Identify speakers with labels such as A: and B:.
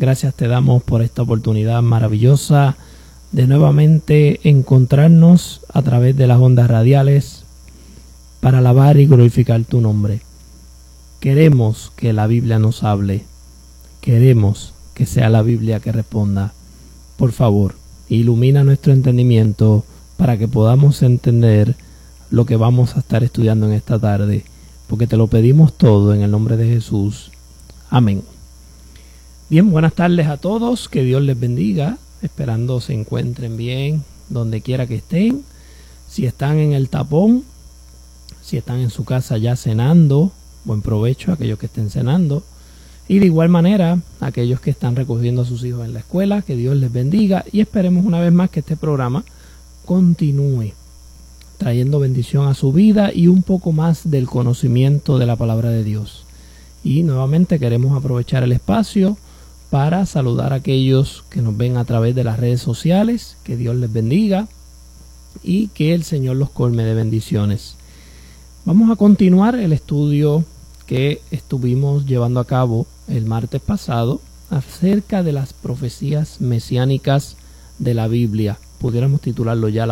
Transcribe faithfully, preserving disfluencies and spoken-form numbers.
A: gracias te damos por esta oportunidad maravillosa de nuevamente encontrarnos a través de las ondas radiales para alabar y glorificar tu nombre. Queremos que la Biblia nos hable. Queremos que sea la Biblia que responda. Por favor, ilumina nuestro entendimiento para que podamos entender lo que vamos a estar estudiando en esta tarde, porque te lo pedimos todo en el nombre de Jesús. Amén. Bien, buenas tardes a todos, que Dios les bendiga, esperando se encuentren bien donde quiera que estén. Si están en el tapón, si están en su casa ya cenando, buen provecho a aquellos que estén cenando. Y de igual manera, aquellos que están recogiendo a sus hijos en la escuela, que Dios les bendiga y esperemos una vez más que este programa continúe trayendo bendición a su vida y un poco más del conocimiento de la palabra de Dios. Y nuevamente queremos aprovechar el espacio para saludar a aquellos que nos ven a través de las redes sociales, que Dios les bendiga y que el Señor los colme de bendiciones. Vamos a continuar el estudio que estuvimos llevando a cabo el martes pasado acerca de las profecías mesiánicas de la Biblia. Pudiéramos titularlo ya la